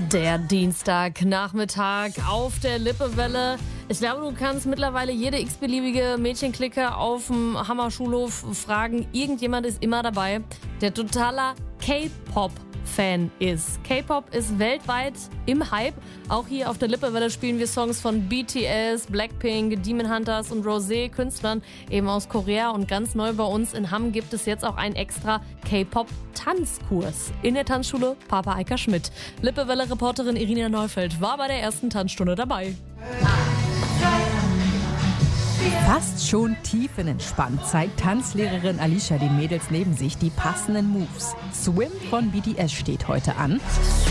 Der Dienstagnachmittag auf der Lippewelle. Ich glaube, du kannst mittlerweile jede x-beliebige Mädchenklicke auf dem Hammerschulhof fragen. Irgendjemand ist immer dabei, der totaler K-Pop-Fan ist. K-Pop ist weltweit im Hype. Auch hier auf der Lippewelle spielen wir Songs von BTS, Blackpink, Demon Hunters und Rosé, Künstlern eben aus Korea. Und ganz neu bei uns in Hamm gibt es jetzt auch einen extra K-Pop-Tanzkurs in der Tanzschule Papa Eika Schmidt. Lippewelle-Reporterin Irina Neufeld war bei der ersten Tanzstunde dabei. Fast schon tiefenentspannt zeigt Tanzlehrerin Alicia den Mädels neben sich die passenden Moves. Swim von BTS steht heute an.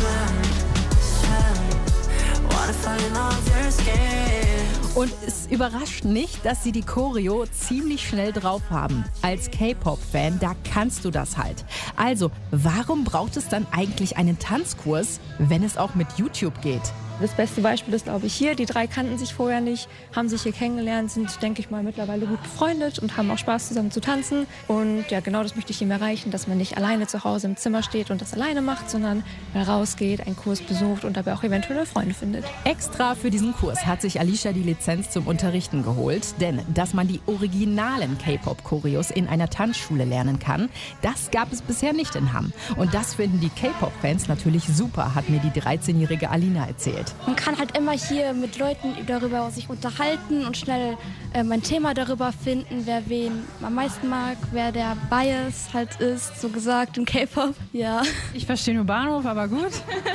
Und es überrascht nicht, dass sie die Choreo ziemlich schnell drauf haben. Als K-Pop-Fan, da kannst du das halt. Also, warum braucht es dann eigentlich einen Tanzkurs, wenn es auch mit YouTube geht? Das beste Beispiel ist, glaube ich, hier. Die drei kannten sich vorher nicht, haben sich hier kennengelernt, sind, denke ich mal, mittlerweile gut befreundet und haben auch Spaß zusammen zu tanzen. Und ja, genau das möchte ich ihm erreichen, dass man nicht alleine zu Hause im Zimmer steht und das alleine macht, sondern mal rausgeht, einen Kurs besucht und dabei auch eventuell Freunde findet. Extra für diesen Kurs hat sich Alicia die Lizenz zum Unterrichten geholt. Denn dass man die originalen K-Pop-Choreos in einer Tanzschule lernen kann, das gab es bisher nicht in Hamm. Und das finden die K-Pop-Fans natürlich super, hat mir die 13-jährige Alina erzählt. Man kann halt immer hier mit Leuten darüber sich unterhalten und schnell ein Thema darüber finden, wer wen am meisten mag, wer der Bias halt ist, so gesagt, im K-Pop. Ja. Ich verstehe nur Bahnhof, aber gut.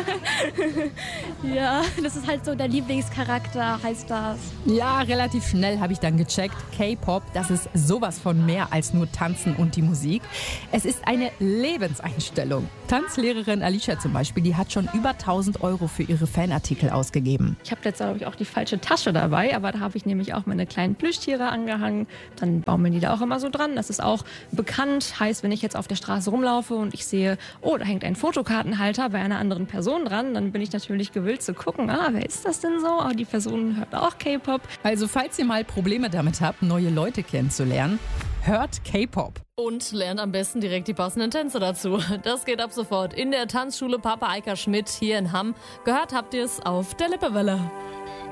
Ja, das ist halt so der Lieblingscharakter, heißt das. Ja, relativ schnell habe ich dann gecheckt, K-Pop, das ist sowas von mehr als nur Tanzen und die Musik. Es ist eine Lebenseinstellung. Tanzlehrerin Alicia zum Beispiel, die hat schon über 1.000 € für ihre Fanartikel ausgegeben. Ich habe jetzt, glaube ich, auch die falsche Tasche dabei, aber da habe ich nämlich auch meine kleinen Plüschtiere angehangen. Dann baumeln die da auch immer so dran. Das ist auch bekannt. Heißt, wenn ich jetzt auf der Straße rumlaufe und ich sehe, oh, da hängt ein Fotokartenhalter bei einer anderen Person dran, dann bin ich natürlich gewillt zu gucken, wer ist das denn so? Oh, die Person hört auch K-Pop. Also falls ihr mal Probleme damit habt, neue Leute kennenzulernen, hört K-Pop. Und lernt am besten direkt die passenden Tänze dazu. Das geht ab sofort in der Tanzschule Papa Eika Schmidt hier in Hamm. Gehört habt ihr es auf der Lippewelle.